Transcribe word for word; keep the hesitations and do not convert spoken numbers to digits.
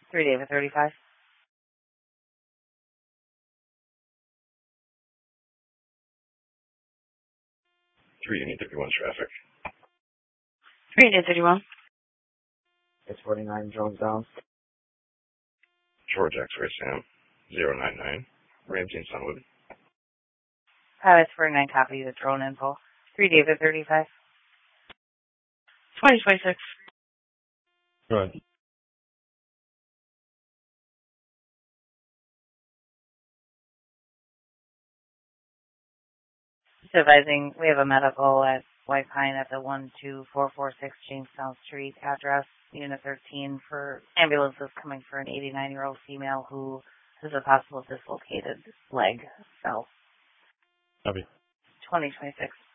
three David thirty-five. three Unit thirty-one traffic. three Unit thirty-one. It's forty-nine Jonestown. George X-Ray Sam, zero nine nine, Ramsey and Sunwood. Pilot forty-nine, copy the drone info. three David thirty-five. twenty twenty-six. Go ahead. Advising, we have a medical at White Pine at the one two four four six Jamestown Street, address Unit thirteen for ambulances coming for an eighty-nine-year-old female who has a possible dislocated leg. So, Copy. twenty twenty-six.